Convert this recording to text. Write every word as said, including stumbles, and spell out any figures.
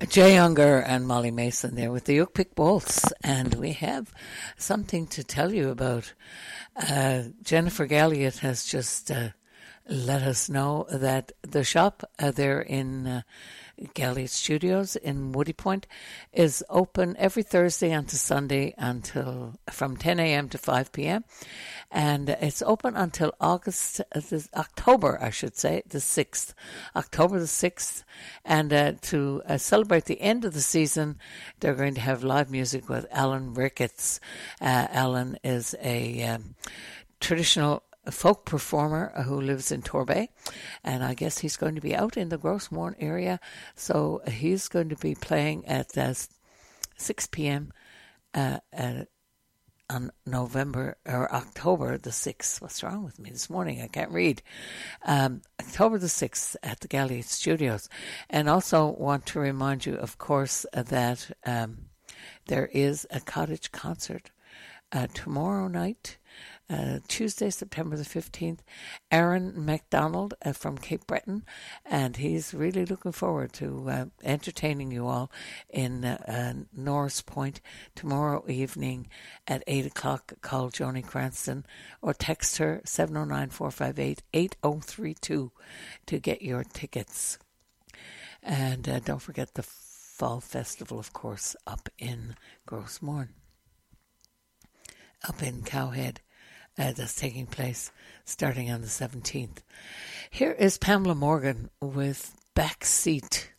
Jay Unger and Molly Mason there with the Yukpik Waltz, and we have something to tell you about. Uh, Jennifer Galliot has just uh, let us know that the shop uh, there in uh, Galliot Studios in Woody Point is open every Thursday until Sunday until from ten a.m. to five p.m. and it's open until August, uh, October, I should say, the sixth, October the sixth, and uh, to uh, celebrate the end of the season, they're going to have live music with Alan Ricketts. Uh, Alan is a um, traditional a folk performer who lives in Torbay, and I guess he's going to be out in the Grossmorn area, so he's going to be playing at uh, six p.m. Uh, uh, on November or October the sixth. What's wrong with me this morning? I can't read. Um, October the sixth at the Galliot Studios. And also want to remind you, of course, that um, there is a cottage concert uh, tomorrow night. Uh, Tuesday, September the fifteenth, Aaron MacDonald uh, from Cape Breton, and he's really looking forward to uh, entertaining you all in uh, uh, Norris Point tomorrow evening at eight o'clock. Call Joni Cranston or text her seven oh nine, four five eight, eight oh three two to get your tickets. And uh, don't forget the Fall Festival, of course, up in Grossmorn, up in Cowhead. Uh, that's taking place starting on the seventeenth. Here is Pamela Morgan with Backseat.